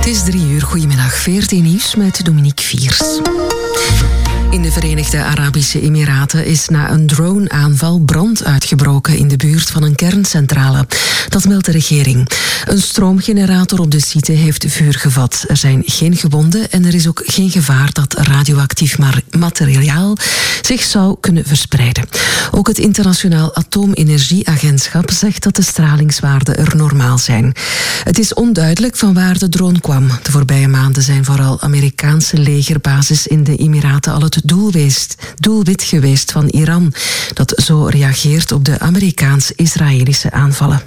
Het is 3:00. Goedemiddag, 14 nieuws met Dominique Viers. In de Verenigde Arabische Emiraten is na een drone-aanval brand uitgebroken in de buurt van een kerncentrale. Dat meldt de regering. Een stroomgenerator op de site heeft vuur gevat. Er zijn geen gewonden en er is ook geen gevaar dat radioactief materiaal zich zou kunnen verspreiden. Ook het Internationaal Atoomenergieagentschap zegt dat de stralingswaarden er normaal zijn. Het is onduidelijk van waar de drone kwam. De voorbije maanden zijn vooral Amerikaanse legerbases in de Emiraten al het doelwit geweest van Iran, dat zo reageert op de Amerikaans-Israëlische aanvallen.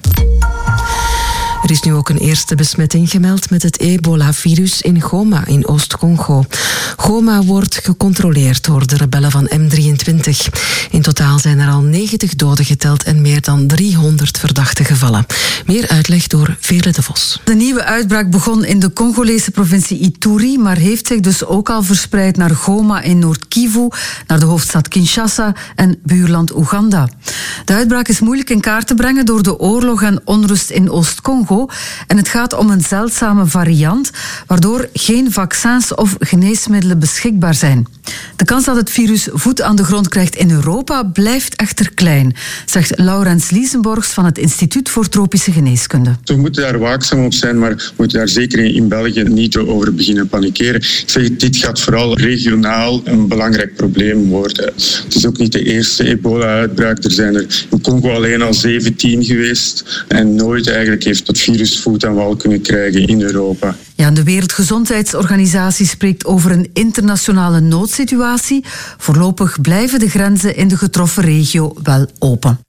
Er is nu ook een eerste besmetting gemeld met het ebola-virus in Goma in Oost-Congo. Goma wordt gecontroleerd door de rebellen van M23. In totaal zijn er al 90 doden geteld en meer dan 300 verdachte gevallen. Meer uitleg door Veerle de Vos. De nieuwe uitbraak begon in de Congolese provincie Ituri, maar heeft zich dus ook al verspreid naar Goma in Noord-Kivu, naar de hoofdstad Kinshasa en buurland Oeganda. De uitbraak is moeilijk in kaart te brengen door de oorlog en onrust in Oost-Congo. En het gaat om een zeldzame variant, waardoor geen vaccins of geneesmiddelen beschikbaar zijn. De kans dat het virus voet aan de grond krijgt in Europa blijft echter klein, zegt Laurens Liesenborgs van het Instituut voor Tropische Geneeskunde. We moeten daar waakzaam op zijn, maar we moeten daar zeker in België niet over beginnen panikeren. Ik zeg, dit gaat vooral regionaal een belangrijk probleem worden. Het is ook niet de eerste ebola-uitbraak. Er zijn er in Congo alleen al 17 geweest en nooit eigenlijk heeft dat virus voet aan wal kunnen krijgen in Europa. Ja, de Wereldgezondheidsorganisatie spreekt over een internationale noodsituatie. Voorlopig blijven de grenzen in de getroffen regio wel open.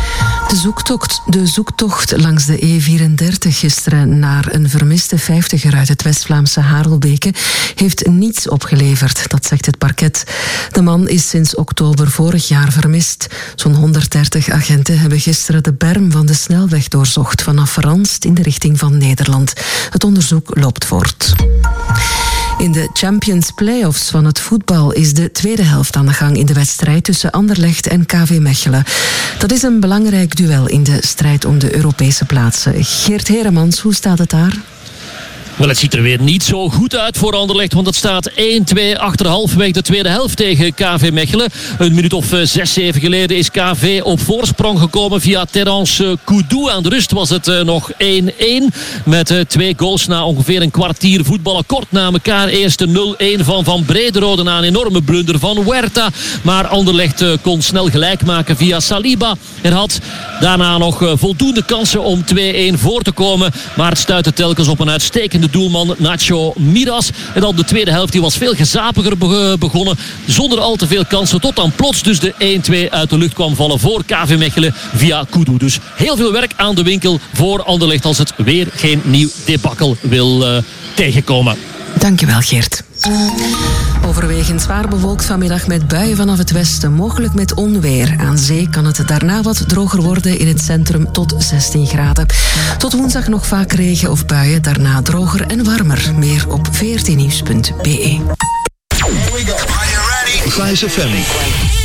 De zoektocht langs de E34 gisteren naar een vermiste 50er uit het West-Vlaamse Harelbeke heeft niets opgeleverd, dat zegt het parket. De man is sinds oktober vorig jaar vermist. Zo'n 130 agenten hebben gisteren de berm van de snelweg doorzocht vanaf Ranst in de richting van Nederland. Het onderzoek loopt voort. In de Champions Playoffs van het voetbal is de tweede helft aan de gang in de wedstrijd tussen Anderlecht en KV Mechelen. Dat is een belangrijk duel in de strijd om de Europese plaatsen. Geert Heremans, hoe staat het daar? Wel, het ziet er weer niet zo goed uit voor Anderlecht, want het staat 1-2 achter halfweg de tweede helft tegen KV Mechelen. Een minuut of 6-7 geleden is KV op voorsprong gekomen via Terence Koudou. Aan de rust was het nog 1-1 met 2 goals na ongeveer een kwartier voetballen. Kort na elkaar eerst de 0-1 van Brederode na een enorme blunder van Huerta. Maar Anderlecht kon snel gelijk maken via Saliba. Er had daarna nog voldoende kansen om 2-1 voor te komen, maar het stuitte telkens op een uitstekende doelman Nacho Miras. En dan de tweede helft, die was veel gezapiger begonnen, zonder al te veel kansen, tot dan plots dus de 1-2 uit de lucht kwam vallen voor KV Mechelen via Koudou. Dus heel veel werk aan de winkel voor Anderlecht als het weer geen nieuw debakkel wil tegenkomen. Dankjewel, Geert. Overwegend zwaar bewolkt vanmiddag met buien vanaf het westen, mogelijk met onweer. Aan zee kan het daarna wat droger worden, in het centrum tot 16 graden. Tot woensdag nog vaak regen of buien, daarna droger en warmer. Meer op 14nieuws.be. Vice FM.